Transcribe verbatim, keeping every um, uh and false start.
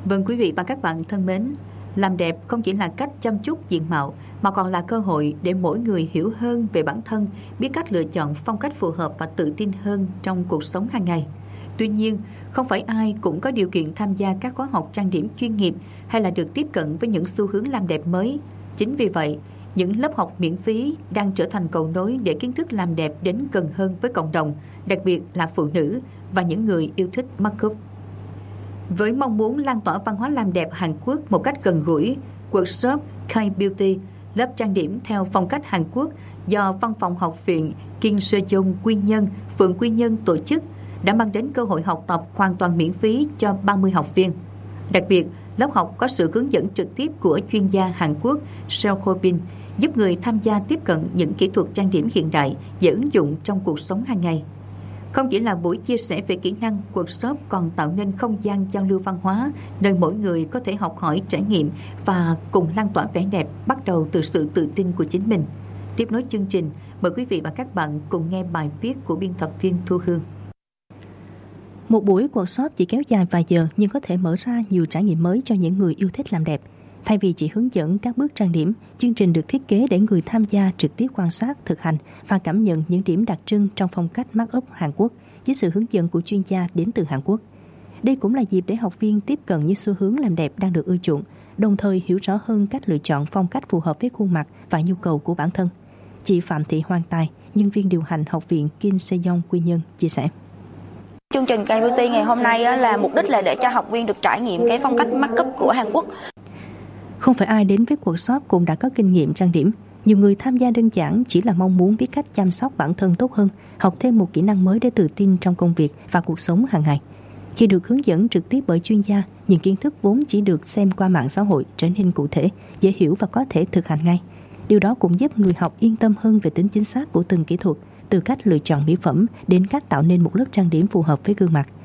Vâng, quý vị và các bạn thân mến, làm đẹp không chỉ là cách chăm chút diện mạo mà còn là cơ hội để mỗi người hiểu hơn về bản thân, biết cách lựa chọn phong cách phù hợp và tự tin hơn trong cuộc sống hàng ngày. Tuy nhiên, không phải ai cũng có điều kiện tham gia các khóa học trang điểm chuyên nghiệp hay là được tiếp cận với những xu hướng làm đẹp mới. Chính vì vậy, những lớp học miễn phí đang trở thành cầu nối để kiến thức làm đẹp đến gần hơn với cộng đồng, đặc biệt là phụ nữ và những người yêu thích make-up. Với mong muốn lan tỏa văn hóa làm đẹp Hàn Quốc một cách gần gũi, workshop K-Beauty, lớp trang điểm theo phong cách Hàn Quốc do Văn phòng Học viện Kim Sejong Quy Nhơn, phường Quy Nhơn tổ chức đã mang đến cơ hội học tập hoàn toàn miễn phí cho ba mươi học viên. Đặc biệt, lớp học có sự hướng dẫn trực tiếp của chuyên gia Hàn Quốc Seo Ho-bin, giúp người tham gia tiếp cận những kỹ thuật trang điểm hiện đại dễ ứng dụng trong cuộc sống hàng ngày. Không chỉ là buổi chia sẻ về kỹ năng, workshop còn tạo nên không gian giao lưu văn hóa, nơi mỗi người có thể học hỏi, trải nghiệm và cùng lan tỏa vẻ đẹp bắt đầu từ sự tự tin của chính mình. Tiếp nối chương trình, mời quý vị và các bạn cùng nghe bài viết của biên tập viên Thu Hương. Một buổi workshop chỉ kéo dài vài giờ nhưng có thể mở ra nhiều trải nghiệm mới cho những người yêu thích làm đẹp. Thay vì chỉ hướng dẫn các bước trang điểm, chương trình được thiết kế để người tham gia trực tiếp quan sát, thực hành và cảm nhận những điểm đặc trưng trong phong cách make-up Hàn Quốc với sự hướng dẫn của chuyên gia đến từ Hàn Quốc. Đây cũng là dịp để học viên tiếp cận những xu hướng làm đẹp đang được ưa chuộng, đồng thời hiểu rõ hơn cách lựa chọn phong cách phù hợp với khuôn mặt và nhu cầu của bản thân. Chị Phạm Thị Hoàng Tài, nhân viên điều hành Học viện Kim Sejong Quy Nhơn chia sẻ. Chương trình K-Beauty ngày hôm nay là mục đích là để cho học viên được trải nghiệm cái phong cách make-up của Hàn Quốc. Không phải ai đến với workshop cũng đã có kinh nghiệm trang điểm. Nhiều người tham gia đơn giản chỉ là mong muốn biết cách chăm sóc bản thân tốt hơn, học thêm một kỹ năng mới để tự tin trong công việc và cuộc sống hàng ngày. Khi được hướng dẫn trực tiếp bởi chuyên gia, những kiến thức vốn chỉ được xem qua mạng xã hội trở nên cụ thể, dễ hiểu và có thể thực hành ngay. Điều đó cũng giúp người học yên tâm hơn về tính chính xác của từng kỹ thuật, từ cách lựa chọn mỹ phẩm đến cách tạo nên một lớp trang điểm phù hợp với gương mặt.